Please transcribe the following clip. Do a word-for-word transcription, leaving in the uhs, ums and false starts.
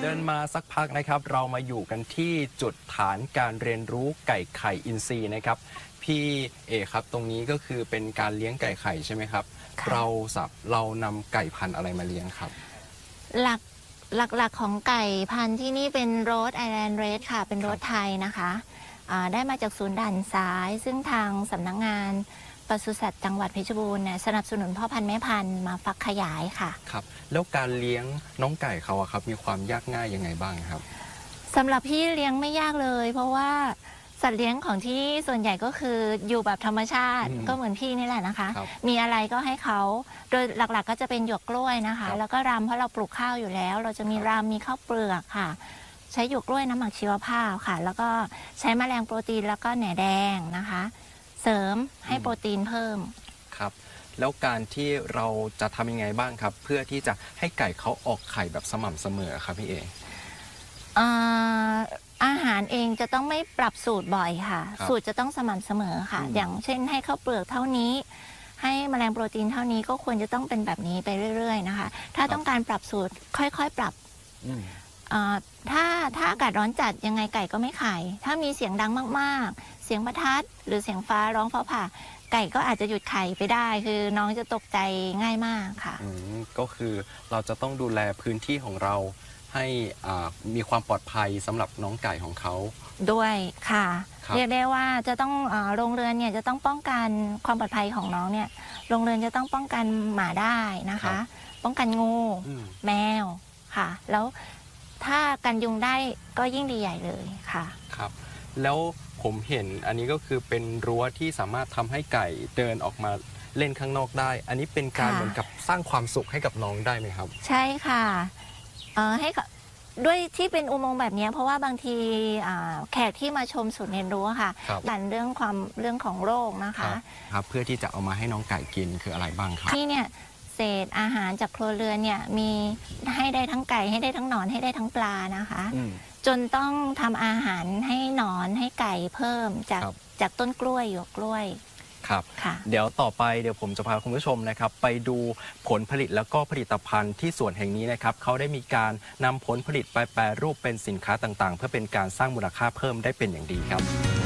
เดินมาสักพักนะครับเรามาอยู่กันที่จุดฐานการเรียนรู้ไก่ไข่อินทรีย์นะครับพี่เอครับตรงนี้ก็คือเป็นการเลี้ยงไก่ไข่ใช่ไหมครับเราสับเรานำไก่พันธุ์อะไรมาเลี้ยงครับหลักหลักๆของไก่พันธุ์ที่นี่เป็นโรสไอแลนด์เรดค่ะเป็นโรสไทยนะคะได้มาจากศูนย์ด่านซ้ายซึ่งทางสำนักงานปศุสัตว์จังหวัดเพชรบูรณ์เนี่ยสนับสนุนพ่อพันธุ์แม่พันธุ์มาฟักขยายค่ะครับแล้วการเลี้ยงน้องไก่เขาอะครับมีความยากง่ายยังไงบ้างครับสำหรับพี่เลี้ยงไม่ยากเลยเพราะว่าสัตว์เลี้ยงของที่ส่วนใหญ่ก็คืออยู่แบบธรรมชาติก็เหมือนพี่นี่แหละนะคะมีอะไรก็ให้เขาโดยหลักๆ ก็จะเป็นหยวกกล้วยนะคะแล้วก็รำเพราะเราปลูกข้าวอยู่แล้วเราจะมีรำมีข้าวเปลือกค่ะใช้หยวกกล้วยน้ำหมักชีวภาพค่ะแล้วก็ใช้แมลงโปรตีนแล้วก็แหน่แดงนะคะเสริมให้โปรตีนเพิ่มครับแล้วการที่เราจะทำยังไงบ้างครับเพื่อที่จะให้ไก่เขาออกไข่แบบสม่ำเสมอครับพี่เออาหารเองจะต้องไม่ปรับสูตรบ่อยค่ะสูตรจะต้องสม่ำเสมอค่ะอย่างเช่นให้ข้าวเปลือกเท่านี้ให้แมลงโปรตีนเท่านี้ก็ควรจะต้องเป็นแบบนี้ไปเรื่อยๆนะคะถ้าต้องการปรับสูตรค่อยๆปรับถ้าถ้าอากาศร้อนจัดยังไงไก่ก็ไม่ไข่ถ้ามีเสียงดังมากๆเสียงประทัดหรือเสียงฟ้าร้องฟ้าผ่าไก่ก็อาจจะหยุดไข่ไปได้คือน้องจะตกใจง่ายมากค่ะก็คือเราจะต้องดูแลพื้นที่ของเราให้มีความปลอดภัยสำหรับน้องไก่ของเขาด้วยค่ะเรียกได้ว่าจะต้องโรงเรือนเนี่ยจะต้องป้องกันความปลอดภัยของน้องเนี่ยโรงเรือนจะต้องป้องกันหมาได้นะคะป้องกันงูแมวค่ะแล้วถ้ากันยุงได้ก็ยิ่งดีใหญ่เลยค่ะครับแล้วผมเห็นอันนี้ก็คือเป็นรั้วที่สามารถทำให้ไก่เดินออกมาเล่นข้างนอกได้อันนี้เป็นการเหมือนกับสร้างความสุขให้กับน้องได้ไหมครับใช่ค่ะให้ด้วยที่เป็นอุโมงค์แบบนี้เพราะว่าบางทีแขกที่มาชมศูนย์เรียนรู้ค่ะดันเรื่องความเรื่องของโรคนะคะครับเพื่อที่จะเอามาให้น้องไก่กินคืออะไรบ้างครับที่เนี่ยเศษอาหารจากครัวเรือนเนี่ยมีให้ได้ทั้งไก่ให้ได้ทั้งหนอนให้ได้ทั้งปลานะคะจนต้องทำอาหารให้หนอนให้ไก่เพิ่มจากจากต้นกล้วยหยวกกล้วยครับเดี๋ยวต่อไปเดี๋ยวผมจะพาคุณผู้ชมนะครับไปดูผลผลิตแล้วก็ผลิตภัณฑ์ที่สวนแห่งนี้นะครับเขาได้มีการนำผลผลิตไปแปรรูปเป็นสินค้าต่างๆเพื่อเป็นการสร้างมูลค่าเพิ่มได้เป็นอย่างดีครับ